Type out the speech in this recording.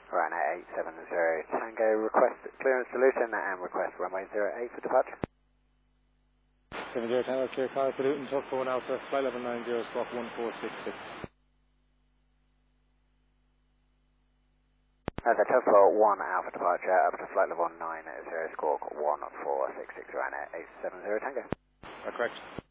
Ryanair 870 Tango, request clearance solution and request runway 08 for departure. 70 Tango, clear car for Luton, Tuck 4 Alpha, flight level 90, squawk 1466. The Tesla 1 Alpha departure up to flight level 90, squawk 1466 Ryanair 870 Tango. Correct.